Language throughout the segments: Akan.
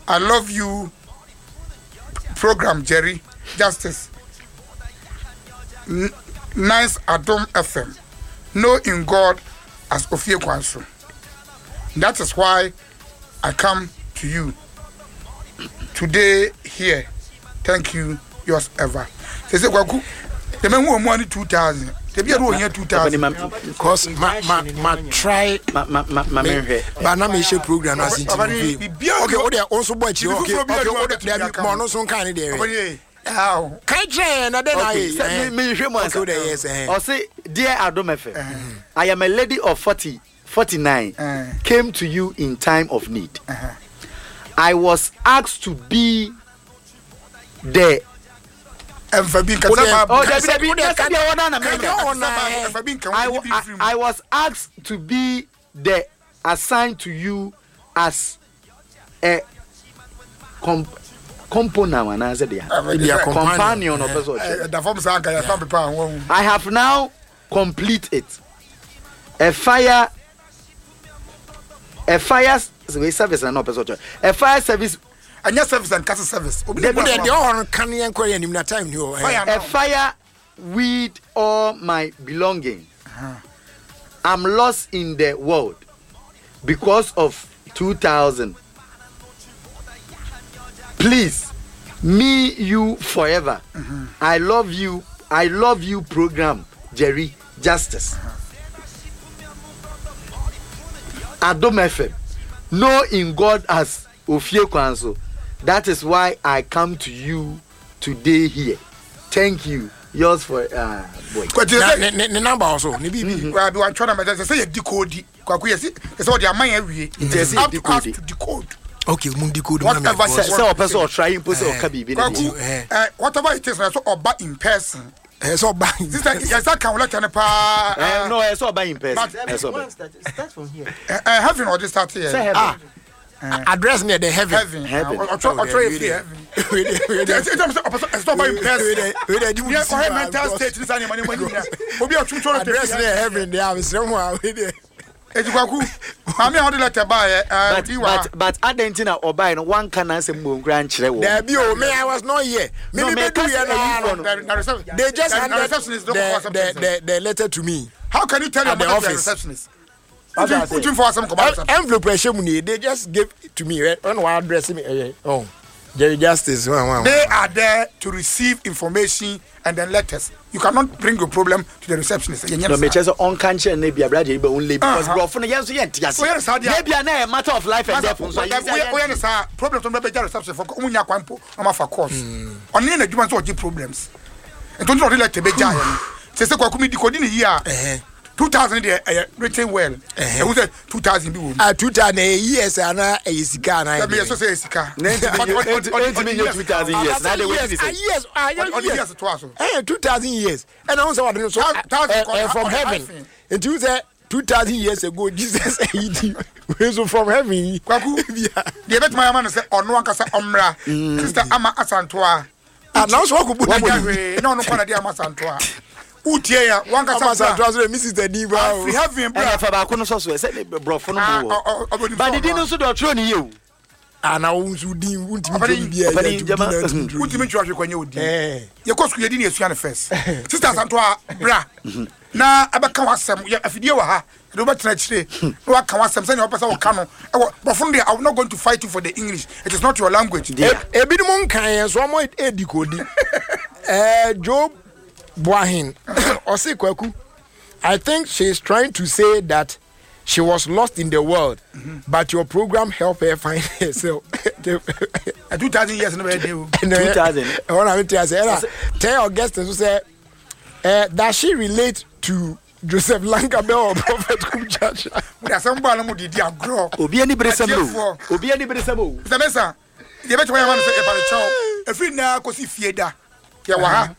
I love you program Jerry Justice. Nice Adom FM. Know in God as Ofie Kwanso. That is why I come to you today here. Thank you, yours ever. They say, well, the man who money 2,000. They be around here 2,000. Because my try but now me share program as it. Okay, what they also watch you. Okay, they be more no some kind there. How? Can't train and then I me share one so there yes. Or say, dear Adom FM, I am a lady of 49 came to you in time of need. I was asked to be the I was asked to be the assigned to you as a component and as a companion of I have now completed a fire service and not a fire service. And your service and castle service. A fire with all my belongings. I'm lost in the world because of 2,000. Please, me, you forever. I love you. I love you. Program Jerry Justice. Adom FM. Know in God as Ofie Kwanso. That is why I come to you today here. Thank you. Yours for boy. The number also. Well, I try to say decode. It's all the mind we. It's up to us to decode. Okay, mundi code. Whatever say person trying person or kabi. Whatever it is, so or in person. So back. Yes, I can let any pa. No, I saw by in person. Start from here. Having all this start here. Address me the heaven. I'll try it here. It's not by person. We are mental state in Sunny money. We'll be a true address me heaven. They have somewhere with it. But Argentina or buying one can answer moon grandchildren. Me, I was not here. They just handed the letter to me. How can you tell your office receptionist? Putting for some envelope, they just gave it to me. Right? One addressing me. Oh, Jerry Justice. They are there to receive information and then letters. You cannot bring your problem to the receptionist. No, me just on cancer maybe a brother, but only because maybe a matter of life and death. Problem to maybe reception for Umunya Kwampo, for course. On any problems. And don't really like to be giant. Say, Kwakumi decoding here. 2,000 written well. It was 2,000 people. 2,000 years and a Sika. Let me also say Sika. 2,000 years. Now they wait. Yes, 2,000 years. And also from heaven. And you said 2,000 years ago, Jesus said, from heaven. The bet my man said, on one casa Omra, Sister Ama Asantua. And now, so no, Asantua. Utia one can Mrs. the Diva. We have him for Bakuno Soso, said bro for no. But he didn't also do a you. And I won't do ultimately when you did. Your course, you didn't see first. Sister Santua, bra. Now, I become some video. Robert Trechre, what can some send your person canon? But from there, I'm not going to fight you for the English. It is not your language. A bit more kind, so I'm going to decode. Job. Boahin Osekweku, I think she is trying to say that she was lost in the world, but your program helped her find herself. 2,000 years in the radio. 2,000. Tell your guests to say, does she relate to Joseph Lankabel or Prophet Kumchacha? There are some Balamu did you grow. Obiani Bresamo. Obiani Bresamo. The Mesa, the better way I want to say about a child. If we now could see Fieda. But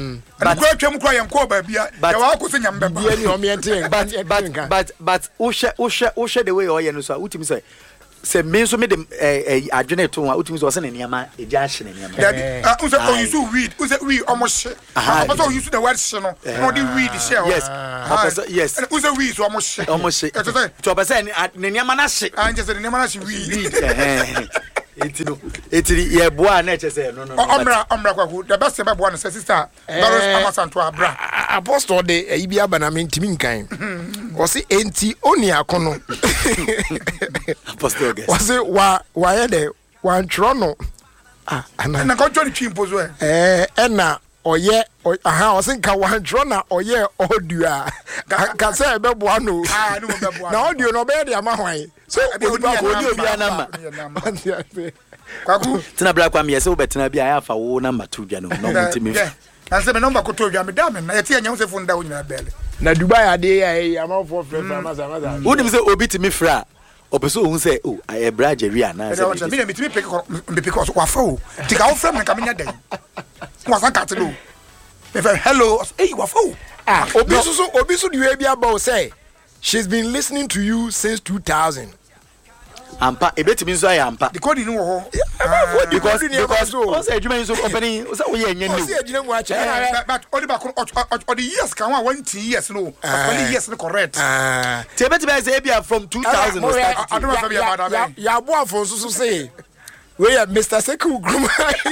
Usha the way or Yanusa, Utim say me so made them a journey to Utim was in Yama, a Jashin in Yama. You so read, we almost also use the word channel, or the read the shell. Yes, and who's a read almost to a percent at Niamanashi. I just said Niamanashi read. Etiri ye boa na eche say no. Omra kwaku the best be boa no sister Doris Amasanto abra. Apostle de ibi aba na mentimi nkan. O se enti oni akono. Apostle guess. O se wa ye de wan tro no. Na ko joni chimpo zo e. Na oye o se nka wan tro na oye odua. Ka say be boa no. No be boa. Na audio no be de ama hwan. So obi number. Kwaku tina bra kwa me say obetena bia ya fa wo number 2 bia no ntimi. Na say me number ko to bia me da me na yeti anya wo se fun da wo nyina bele. Na Dubai ade ya amafo frefra masa. Wonim say obi timi fra opeso ohun say oh I bra Jeria na say me timi pick us wa fa o tika wo fra me ka me nya den wa san kat no me fa hello hey wa fa o obi so the bia ba say she's been listening to you since 2000 ampa ebetimi nso aye ampa the code ni wo ho because o say adwuma nso company o say we ye nya o say adwuma mu acha but odi ba or the years kan wa 20 years no only years no correct te ebetimi say bia from 2000 no start I don't know if about ya bo afo so say we Mr. Seku Gruma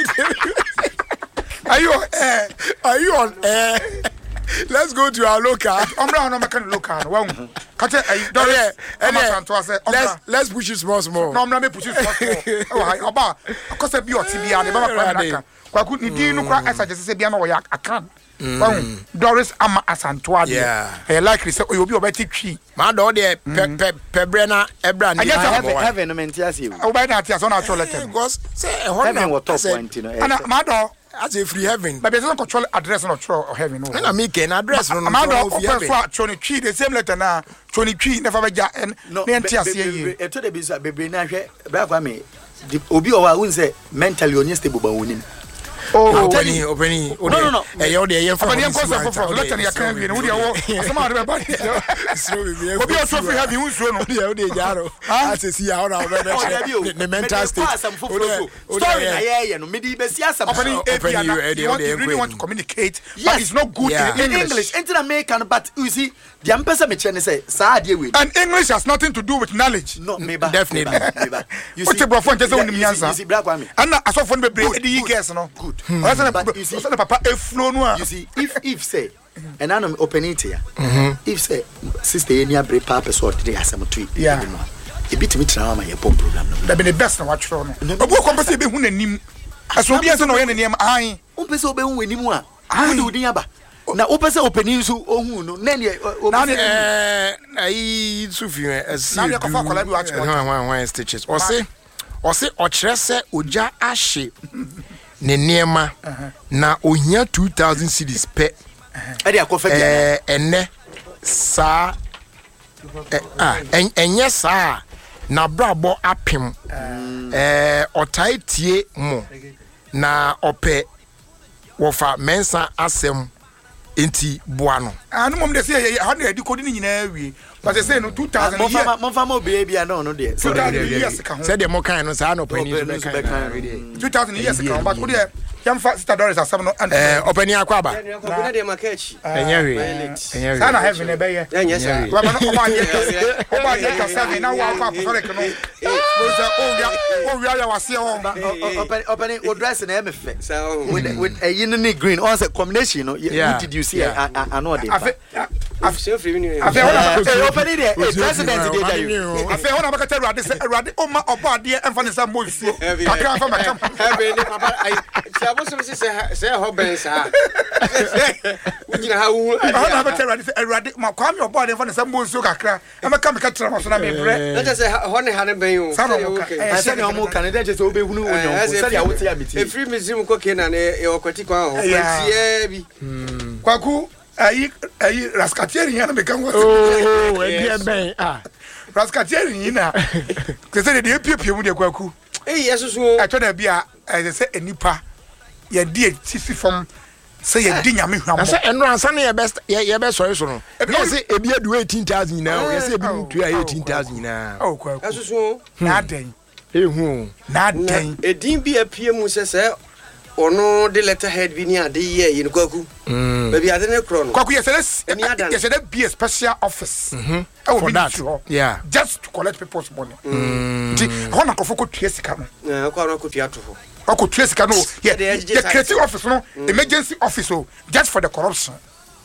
are you on air? Let's go to our local. Omra no make local. Wa hu. Kate Doris Amasanto say let's push it small. No, omra me push it small. Oh hi, oba. Akose bi oti bia de ba kwa na kan. Kwa ku ni di no kwa esaje se bia na wo ya akan. Wa hu. Doris Amasanto ade. Eh likely say obi obeti twi. Ma do de pebre na ebra ni. Heaven no mentiasi. Oba na tia so na cho letter. Because say heaven what top point no. Ana ma do as a free heaven. But there's no control address no throw heaven no. Na me can address no. Ma do open so choni twi the same letter na choni twi never be ja na entiase ye. E to de bi so bebre na hwe bra kwa me obi o wa won say mentally only stable ba wonim. Oh, opening. No. Eh, you dey here for. But the concept for let you can be. Who dey wo? Asama dey ba. Obi o so free heaven who so no. Dey jaro. As see how na the mental state. Story na ye no me di be si asam. You really want to communicate, but it's not good in English. Enter American, but you see, the ampesa me chene say sa adie we. And English has nothing to do with knowledge. No, maybe definitely. You see, bro, phone just say you answer. You see, black one. And na aso phone be break the guess no. Good. But you see, papa e flow no. You see, if say, and I am open it here. If say, sister, any break papa so today asem to yeah. E bit me try my program no. That be the best na watch no. Obo compare be hu nanim. Aso bi anse no ye nanim an. Ompese obe hu anim a. Wo de odin aba. Na opese opening so ohun no. Na ne ai sufi asi. Na ne ko fa kola bi watch. One stitches. O se o se oja ahye ne niema na ohia 2000 cedis pe ade akofa dia enne sa enye sa na brabo apem otai tie mo na ope wofa mensa asem enti boano anu mom de say ha na edi kodi ni nyina awie but say no 2000 monfa mo baby no de 2000 years ka ho say de mo kan no sa no pani 2000 years ka ho but kodi Yamfa Sister Doris asem no openi akwaba na de makachi enyewe sana heaven e be ye yes wa no oba ye ka seven na wa fa apostolic no o wi ya wase ho openi o dress na me fe with a yin green on say combination no what did you see ano de afse free ni openi de president de da you afi ho na baka tell Rade say Rade o ma oba de emfa ne sa mo isuo kakra fa makam heaven ni papa ai abosom se ho ben sa ugina ha wu na baka tell Rade ma kwa me oba de emfa ne sa mo isuo kakra e maka me ka tira mo so na me bre let us say ho ne ha ne ben o say no mo kan de say obehunu onyon say ya wote amiti e free museum ko ke na ne e okwati kwa ho kwatie bi kwaku ayi raskatieri yana me kan wo e ben raskatieri ina ke say de piepie mu de kwaku yesusu ato na bia say enipa ye die tisi fom say ye di nyame hwamo say eno ansa na ye be sorry so no no say ebi adu 18000 na ye say ebi mutu 18000 na kwaku yesusu na den ehu na den edin bi apie mu se ono de letterhead bi ni ade ye yin kwaku baby ade ne kro no kwaku yes be a special office for that yeah just to collect people's money nti ho na kofo ko tua sika no kwa no ko tua to ho ko tua sika no the creative office no emergency office just for the corruption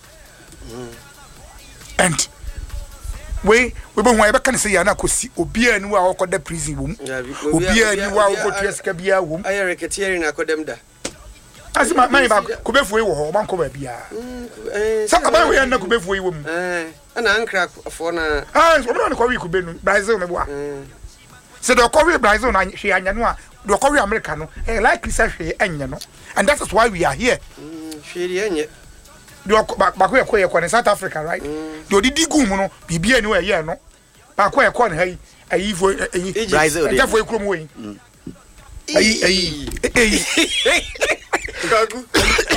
and we be hu e be kan say ya na kosi obia ni wa okoda prison wom obia ni wa okotua sika bia wom aye reketieri na kodem da asima mani ba ko be fuwe wo ho ban ko ba bia sa ka ba we na ko be fuwe wom ana ankra fo na so bro na ko wi ko be nu Brazil me boa se do ko wi Brazil na hwe anya no a do ko wi America no likely say hwe anya no and that is why we are here hwe anya do ba ko ye ko in South Africa right do didi gum no bibia ni we ye no ba ko ye ko na ayi fo ayi Brazil dey fo ekrom we ayi Gagu